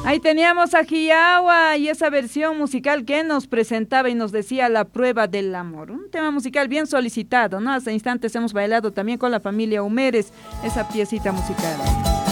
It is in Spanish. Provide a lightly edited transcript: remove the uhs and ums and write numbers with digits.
Ahí teníamos a Giawa y esa versión musical que nos presentaba y nos decía La prueba del amor. Un tema musical bien solicitado, ¿no? Hace instantes hemos bailado también con la familia Humeres esa piecita musical.